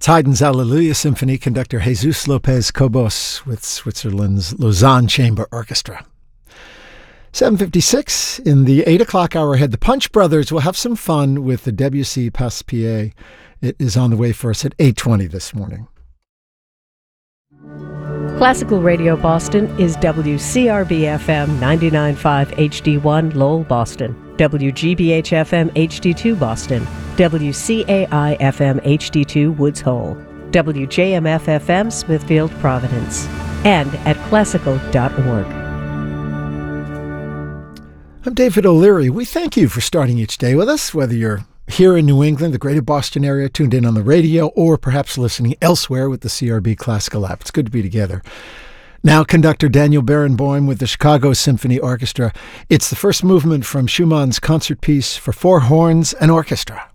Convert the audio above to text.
It's Haydn's Alleluia Symphony, conductor Jesus Lopez Cobos with Switzerland's Lausanne Chamber Orchestra. 7:56 in the 8 o'clock hour ahead. The Punch Brothers will have some fun with the Debussy Passe-Pied. It is on the way for us at 8:20 this morning. Classical Radio Boston is WCRB-FM 99.5 HD1 Lowell, Boston, WGBH-FM HD2 Boston, WCAI-FM HD2 Woods Hole, WJMF-FM Smithfield, Providence, and at classical.org. I'm David O'Leary. We thank you for starting each day with us, whether you're here in New England, the greater Boston area, tuned in on the radio, or perhaps listening elsewhere with the CRB Classical app. It's good to be together. Now, conductor Daniel Barenboim with the Chicago Symphony Orchestra. It's the first movement from Schumann's concert piece for four horns and orchestra.